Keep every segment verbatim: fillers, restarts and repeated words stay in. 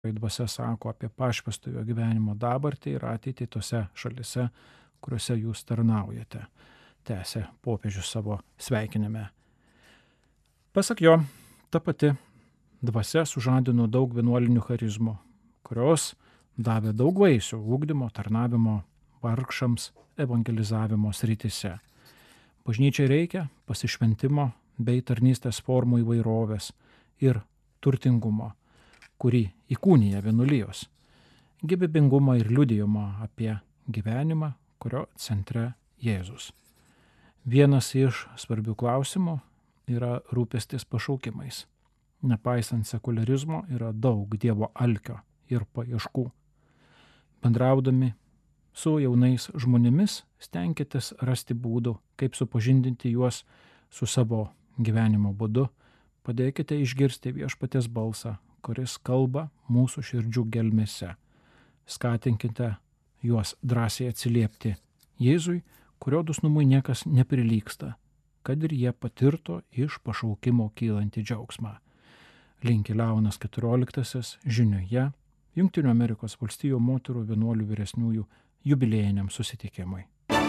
dvasia sako apie pašvęstojo gyvenimo dabartį ir ateitį tose šalise, kuriuose jūs tarnaujate, tęsė popiežius savo sveikinime. Pasak jo, ta pati dvasia sužadino daug vienuolinių charizmų, kurios davė daug vaisių ugdymo, tarnavimo vargšams, evangelizavimo srityse. Bažnyčiai reikia pasišventimo bei tarnystės formų įvairovės ir turtingumo, kurį įkūnija vienuolijos, gyvybingumą ir liudijimą apie gyvenimą, kurio centre Jėzus. Vienas iš svarbių klausimų yra rūpestis pašaukimais. Nepaisant sekularizmo yra daug Dievo alkio ir paieškų. Bendraudami su jaunais žmonėmis stenkitės rasti būdų, kaip supažindinti juos su savo gyvenimo būdu. Padėkite išgirsti viešpaties balsą, kuris kalba mūsų širdžių gelmėse. Skatinkite juos drąsiai atsiliepti Jėzui, kurio dosnumui niekas neprilygsta, kad ir jie patirtų iš pašaukimo kylantį džiaugsmą. Linki Leonas keturioliktasis žinioje Jungtinių Amerikos valstijų moterų vienuolių vyresniųjų jubiliejiniam susitikimui.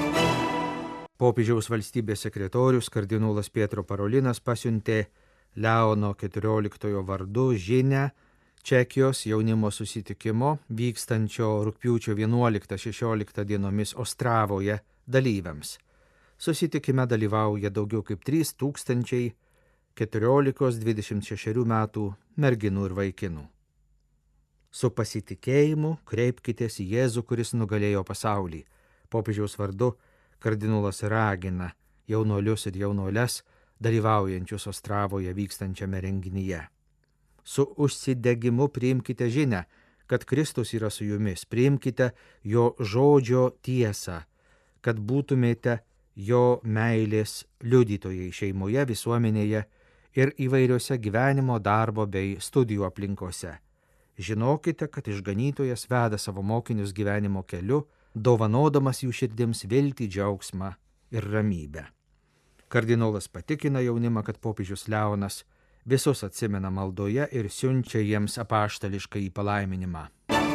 Popiežiaus valstybės sekretorius kardinolas Pietro Parolinas pasiuntė Leono keturioliktojo vardu žinią Čekijos jaunimo susitikimo vykstančio rugpjūčio vienuoliktą šešioliktą dienomis Ostravoje dalyviams. Susitikime dalyvauja daugiau kaip trys tūkstančiai keturiolikos dvidešimt šešerių metų merginų ir vaikinų. Su pasitikėjimu kreipkitės į Jėzų, kuris nugalėjo pasaulį. Popiežiaus vardu kardinolas ragina jaunuolius ir jaunuoles dalyvaujančius Ostravoje vykstančiame renginyje. Su užsidegimu priimkite žinią, kad Kristus yra su jumis, priimkite jo žodžio tiesą, kad būtumėte jo meilės liudytojai šeimoje, visuomenėje ir įvairiose gyvenimo, darbo bei studijų aplinkose. Žinokite, kad išganytojas veda savo mokinius gyvenimo keliu, dovanodamas jų širdims viltį, džiaugsmą ir ramybę. Kardinolas patikina jaunimą, kad popiežius Leonas visus atsimena maldoje ir siunčia jiems apaštališką palaiminimą.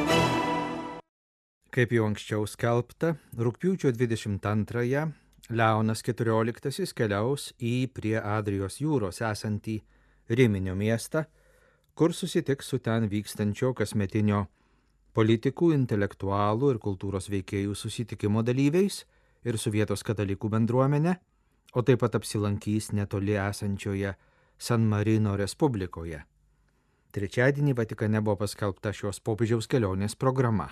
Kaip jau anksčiau skelbta, rugpjūčio dvidešimt antrąją Leonas keturioliktasis keliaus į prie Adrijos jūros esantį Riminio miestą, kur susitiks su ten vykstančio kasmetinio politikų, intelektualų ir kultūros veikėjų susitikimo dalyviais ir su vietos katalikų bendruomenė, o taip pat apsilankys netoli esančioje San Marino Respublikoje. Trečiadienį Vatikane buvo paskelbta šios popiežiaus kelionės programa.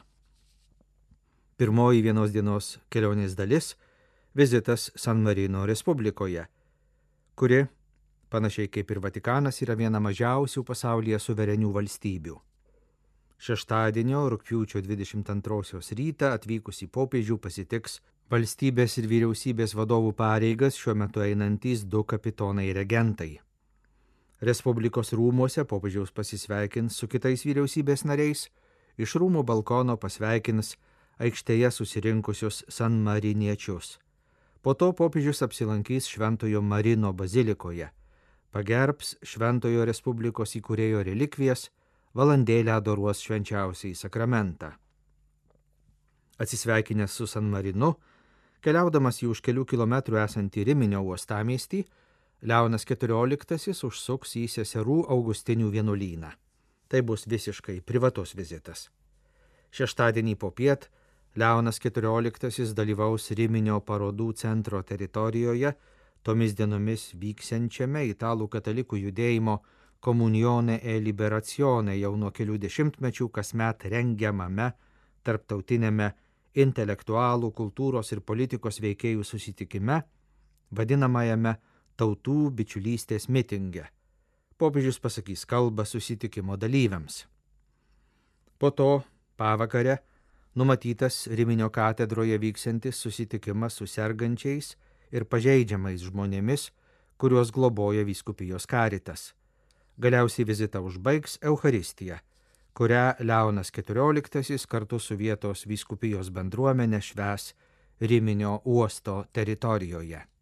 Pirmoji vienos dienos kelionės dalis – vizitas San Marino Respublikoje, kuri, panašiai kaip ir Vatikanas, yra viena mažiausių pasaulyje suverenių valstybių. Šeštadienio rugpjūčio dvidešimt antrosios rytą atvykusį popiežių pasitiks valstybės ir vyriausybės vadovų pareigas šiuo metu einantys du kapitonai regentai. Respublikos rūmuose popiežiaus pasisveikins su kitais vyriausybės nariais, iš rūmų balkono pasveikins aikštėje susirinkusius San Mariniečius. Po to popiežius apsilankys Šventojo Marino bazilikoje, pagerbs Šventojo Respublikos įkūrėjo relikvijas, valandėlę adoruos švenčiausiąjį sakramentą. Atsisveikinęs su San Marinu, keliaudamas į už kelių kilometrų esantį Riminio uostamiestį, Leonas keturioliktasis užsuks į seserų Augustinių vienuolyną. Tai bus visiškai privatus vizitas. Šeštadienį popiet Leonas keturioliktasis dalyvaus Riminio parodų centro teritorijoje tomis dienomis vyksiančiame italų katalikų judėjimo Komunione e Liberazione jau nuo kelių dešimtmečių kasmet rengiamame tarptautinėme intelektualų, kultūros ir politikos veikėjų susitikime, vadinamajame tautų bičiulystės mitinge. Popiežius pasakys kalbą susitikimo dalyviams. Po to pavakare numatytas Riminio katedroje vyksiantis susitikimas su sergančiais ir pažeidžiamais žmonėmis, kuriuos globoja vyskupijos karitas. Galiausiai vizitą užbaigs Eucharistija, kurią Leonas keturioliktasis kartu su vietos vyskupijos bendruomenė švęs Riminio uosto teritorijoje.